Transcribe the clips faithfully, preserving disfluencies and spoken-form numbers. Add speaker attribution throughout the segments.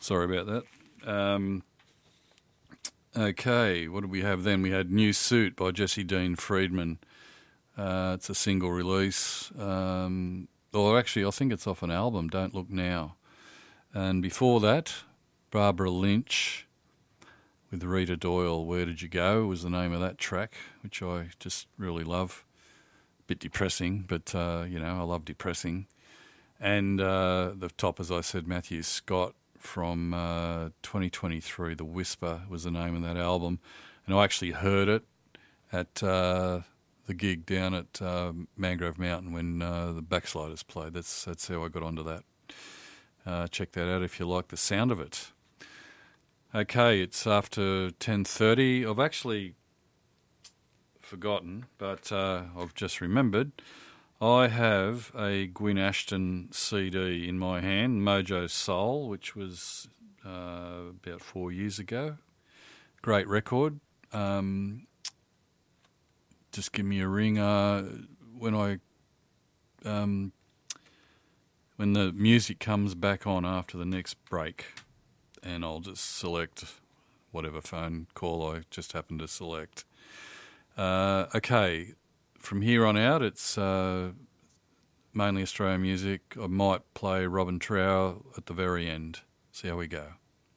Speaker 1: Sorry about that. Um, okay, what did we have then? We had New Suit by Jesse Dean Friedman. Uh, it's a single release. Um, or actually, I think it's off an album, Don't Look Now. And before that, Barbara Lynch with Rita Doyle, Where Did You Go, was the name of that track, which I just really love. A bit depressing, but, uh, you know, I love depressing. And uh, the top, as I said, Matthew Scott from uh, twenty twenty-three, The Whisper was the name of that album. And I actually heard it at uh, the gig down at uh, Mangrove Mountain when uh, the Backsliders played. That's, that's how I got onto that. Uh, check that out if you like the sound of it. Okay, it's after ten thirty. I've actually forgotten, but uh, I've just remembered. I have a Gwyn Ashton C D in my hand, Mojo Soul, which was uh, about four years ago. Great record. Um, just give me a ring uh, when I um, when the music comes back on after the next break. And I'll just select whatever phone call I just happen to select. Uh, okay, from here on out, it's uh, mainly Australian music. I might play Robin Trow at the very end. See how we go.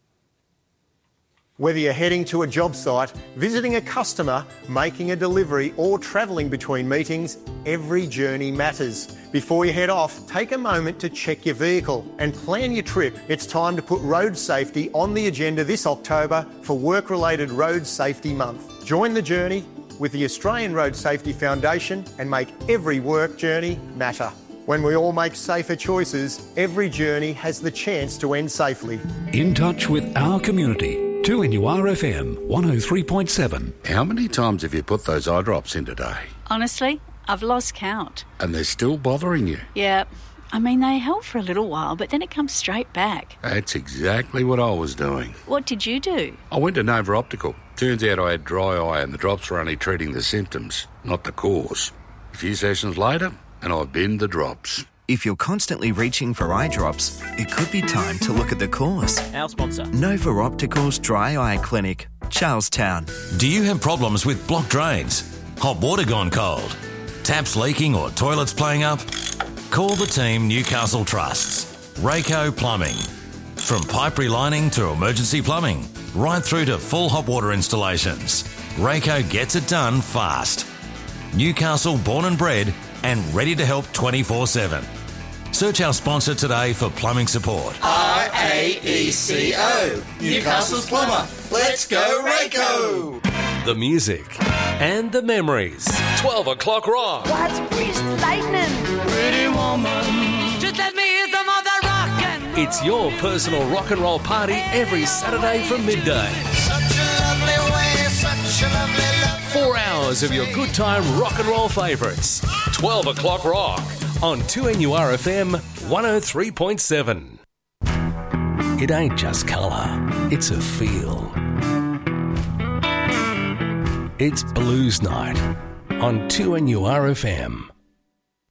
Speaker 2: Whether you're heading to a job site, visiting a customer, making a delivery or travelling between meetings, every journey matters. Before you head off, take a moment to check your vehicle and plan your trip. It's time to put road safety on the agenda this October for Work-Related Road Safety Month. Join the journey with the Australian Road Safety Foundation and make every work journey matter. When we all make safer choices, every journey has the chance to end safely.
Speaker 3: In touch with our community. two N U R F M one oh three point seven.
Speaker 4: How many times have you put those eye drops in today?
Speaker 5: Honestly, I've lost count.
Speaker 4: And they're still bothering you?
Speaker 5: Yeah. I mean, they help for a little while, but then it comes straight back.
Speaker 4: That's exactly what I was doing.
Speaker 5: What did you do?
Speaker 4: I went to Nova Optical. Turns out I had dry eye and the drops were only treating the symptoms, not the cause. A few sessions later, and I've binned the drops.
Speaker 6: If you're constantly reaching for eye drops, it could be time to look at the cause.
Speaker 7: Our sponsor.
Speaker 6: Nova Optical's Dry Eye Clinic, Charlestown.
Speaker 8: Do you have problems with blocked drains? Hot water gone cold? Taps leaking or toilets playing up? Call the team Newcastle trusts. Rayco Plumbing. From pipe relining to emergency plumbing, right through to full hot water installations, Rayco gets it done fast. Newcastle born and bred and ready to help twenty-four seven. Search our sponsor today for plumbing support.
Speaker 9: R A E C O. Newcastle's plumber. Let's go, Rayco.
Speaker 10: The music and the memories. twelve o'clock rock.
Speaker 11: What's Greased Lightning?
Speaker 10: Pretty woman.
Speaker 11: Just let me hear some of that rock and roll.
Speaker 10: It's your personal rock and roll party every Saturday from midday.
Speaker 9: Such a lovely way, such a lovely love.
Speaker 10: Four hours of your good time rock and roll favourites. twelve o'clock rock on two N U R F M one oh three point seven. It ain't just colour, it's a feel. It's Blues Night on two N U R F M.